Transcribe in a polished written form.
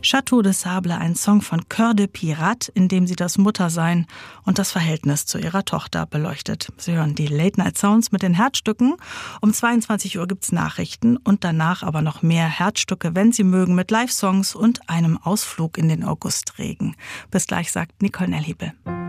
Château de Sable, ein Song von Cœur de Pirate, in dem sie das Muttersein und das Verhältnis zu ihrer Tochter beleuchtet. Sie hören die Late Night Sounds mit den Herzstücken. Um 22 Uhr gibt's Nachrichten und danach aber noch mehr Herzstücke, wenn Sie mögen, mit Live-Songs und einem Ausflug in den Augustregen. Bis gleich, sagt Nicole Nelhebel.